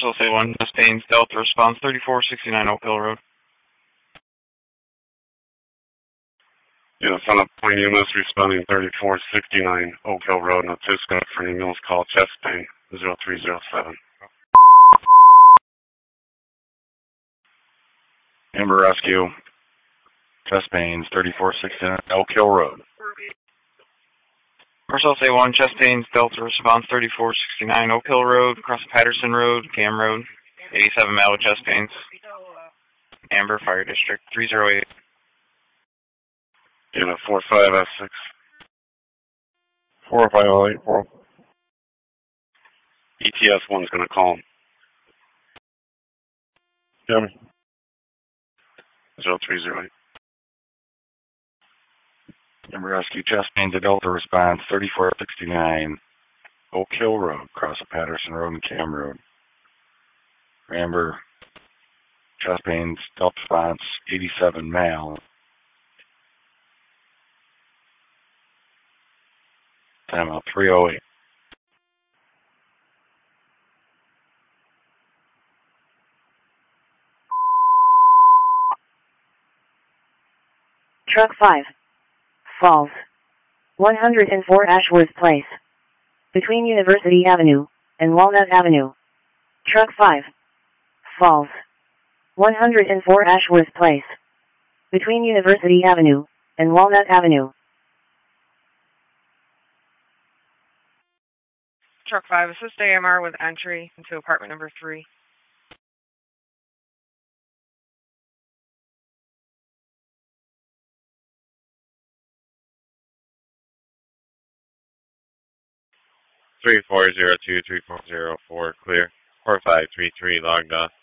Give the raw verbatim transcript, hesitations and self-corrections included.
Parcel say one, West Baines, Delta response thirty-four sixty-nine Oak Hill Road. Yes, on a point units responding thirty-four sixty-nine Oak Hill Road, Natusca for an ambulance call, chest pain, zero three zero seven. Amber Rescue, chest pains, thirty-four sixty-nine Oak Hill Road. Parcel say one, chest pains, Delta response thirty-four sixty-nine Oak Hill Road, across Patterson Road, Cam Road, eighty-seven male with chest pains. Amber Fire District, three zero eight. Unit four five S six. four five zero eight four. E T S one's going to call him. Jimmy. zero three zero eight. Amber Rescue, chest pains, Delta response, thirty-four sixty-nine Oak Hill Road, across Patterson Road and Cam Road. Amber, chest pains, Delta response, eighty-seven male. Time out, three oh eight. Truck five. Falls. one hundred four Ashworth Place. Between University Avenue and Walnut Avenue. Truck five. Falls. one hundred four Ashworth Place. Between University Avenue and Walnut Avenue. Truck five, assist A M R with entry into apartment number three. three four zero two three four zero four, clear. four five three three, logged off.